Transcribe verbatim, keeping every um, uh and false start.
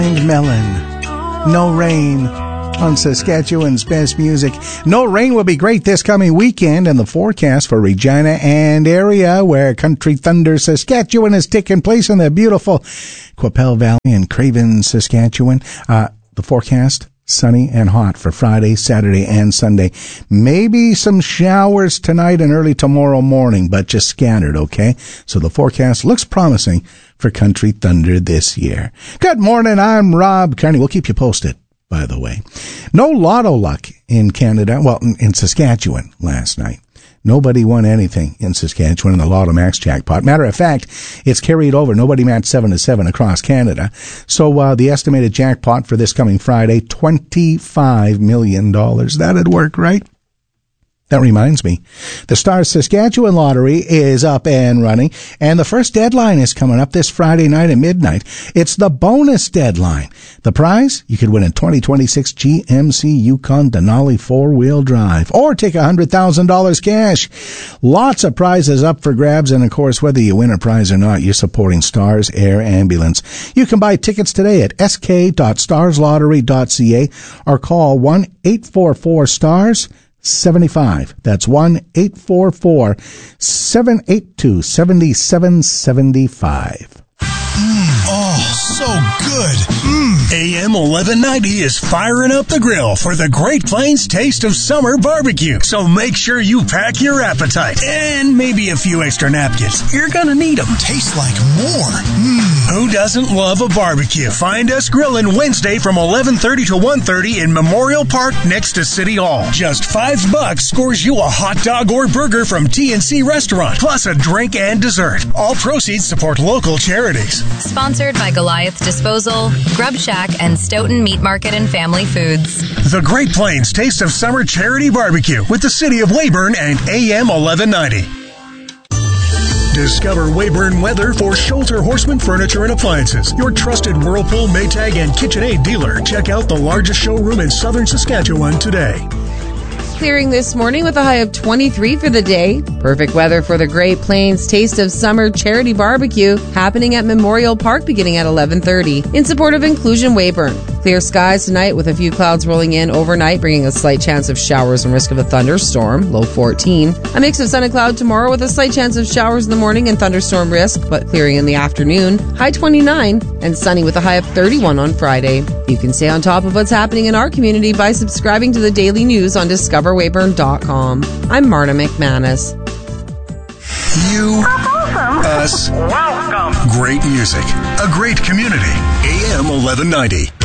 Melon, No Rain on Saskatchewan's best music. No rain will be great this coming weekend, and the forecast for Regina and area where Country Thunder Saskatchewan is taking place in the beautiful Qu'Appelle Valley in Craven, Saskatchewan. Uh, the forecast, sunny and hot for Friday, Saturday, and Sunday. Maybe some showers tonight and early tomorrow morning, but just scattered, okay? So the forecast looks promising for Country Thunder this year. Good morning, I'm Rob Carney. We'll keep you posted, by the way. No lotto luck in Canada, well, in Saskatchewan last night. Nobody won anything in Saskatchewan in the Lotto Max jackpot. Matter of fact, it's carried over. Nobody matched seven to seven across Canada. So uh, the estimated jackpot for this coming Friday, twenty-five million dollars. That'd work, right? That reminds me, the Stars Saskatchewan Lottery is up and running, and the first deadline is coming up this Friday night at midnight. It's the bonus deadline. The prize? You could win a twenty twenty-six G M C Yukon Denali four-wheel drive, or take one hundred thousand dollars cash. Lots of prizes up for grabs, and of course, whether you win a prize or not, you're supporting Stars Air Ambulance. You can buy tickets today at s k dot stars lottery dot c a or call one eight four four stars seventy-five. That's one eight four four seven eight two seven seven seven five. Mm, oh, so good. Mm. A M eleven ninety is firing up the grill for the Great Plains Taste of Summer Barbecue. So make sure you pack your appetite and maybe a few extra napkins. You're gonna need them. Tastes like more. Mm. Who doesn't love a barbecue? Find us grilling Wednesday from eleven thirty to one thirty in Memorial Park next to City Hall. Just five bucks scores you a hot dog or burger from T N C Restaurant, plus a drink and dessert. All proceeds support local charities. Sponsored by Goliath Disposal, Grub Shack, and Stoughton Meat Market and Family Foods. The Great Plains Taste of Summer Charity Barbecue with the City of Weyburn and A M eleven ninety. Discover Weyburn Weather for Sholter Horseman Furniture and Appliances, your trusted Whirlpool, Maytag, and KitchenAid dealer. Check out the largest showroom in southern Saskatchewan today. Clearing this morning with a high of twenty-three for the day. Perfect weather for the Great Plains Taste of Summer Charity Barbecue happening at Memorial Park beginning at eleven thirty in support of Inclusion Weyburn. Clear skies tonight with a few clouds rolling in overnight, bringing a slight chance of showers and risk of a thunderstorm, low fourteen. A mix of sun and cloud tomorrow with a slight chance of showers in the morning and thunderstorm risk, but clearing in the afternoon, high twenty-nine, and sunny with a high of thirty-one on Friday. You can stay on top of what's happening in our community by subscribing to the daily news on discover weyburn dot com. I'm Marta McManus. You, us, welcome. Great music, a great community. A M eleven ninety.